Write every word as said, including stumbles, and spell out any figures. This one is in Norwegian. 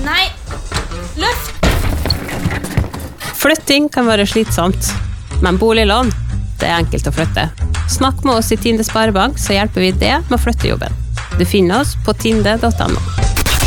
Nei, løft! Flytting kan være slitsomt, men boliglån, det er enkelt å flytte. Snakk med oss i Tinde Sparebank, så hjelper vi deg med å flytte jobben. Du finner oss på tinde punktum no.